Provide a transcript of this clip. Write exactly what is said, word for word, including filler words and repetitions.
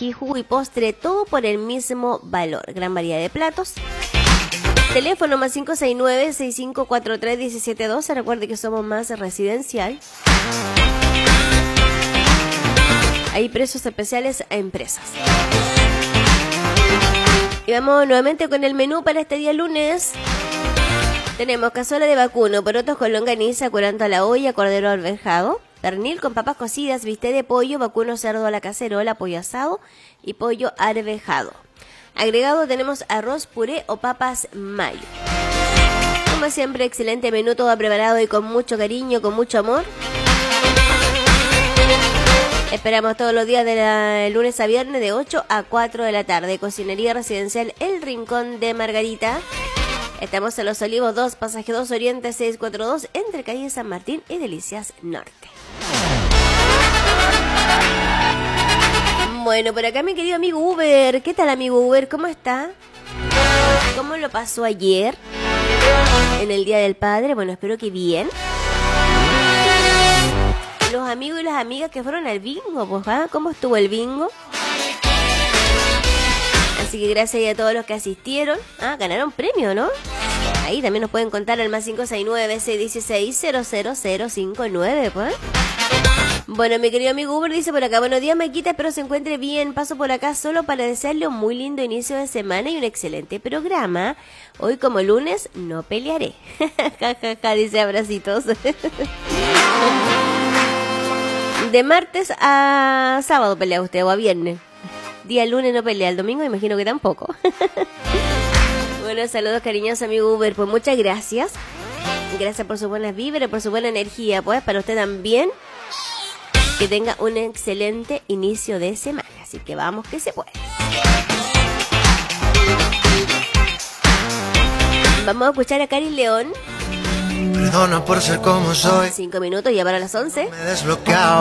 ají, jugo y postre, todo por el mismo valor. Gran variedad de platos. Teléfono más cinco seis nueve, seis cinco cuatro tres, uno siete uno dos. Recuerde que somos más residencial. Hay precios especiales a empresas. Y vamos nuevamente con el menú para este día lunes. Tenemos cazuela de vacuno, porotos con longaniza, curanto a la olla, cordero alverjado, pernil con papas cocidas, bistec de pollo, vacuno cerdo a la cacerola, pollo asado y pollo arvejado. Agregado tenemos arroz, puré o papas mayo. Como siempre, excelente menú, todo preparado y con mucho cariño, con mucho amor. Esperamos todos los días de la, lunes a viernes de ocho a cuatro de la tarde. Cocinería Residencial El Rincón de Margarita. Estamos en Los Olivos dos, Pasaje dos Oriente seiscientos cuarenta y dos, entre calle San Martín y Delicias Norte. Bueno, por acá mi querido amigo Uber. ¿Qué tal, amigo Uber? ¿Cómo está? ¿Cómo lo pasó ayer? En el Día del Padre. Bueno, espero que bien. Los amigos y las amigas que fueron al bingo, pues, ¿ah? ¿Cómo estuvo el bingo? Así que gracias a todos los que asistieron. Ah, ganaron premio, ¿no? Ahí también nos pueden contar al más cinco seis nueve, seis uno seis, cero cero cero cinco nueve, pues. Bueno, mi querido amigo Uber dice por acá: buenos días, Maquita, espero se encuentre bien. Paso por acá solo para desearle un muy lindo inicio de semana y un excelente programa. Hoy como lunes no pelearé. Ja, ja, ja, dice abracitos. De martes a sábado pelea usted o a viernes. Día lunes no pelea, el domingo imagino que tampoco. Bueno, saludos cariñosos, amigo Uber, pues muchas gracias. Gracias por sus buenas vibras, por su buena energía, pues para usted también. Que tenga un excelente inicio de semana, así que vamos que se puede. Vamos a escuchar a Cari León. Perdona por ser como soy. Cinco minutos, ya para las once. Me he desbloqueado.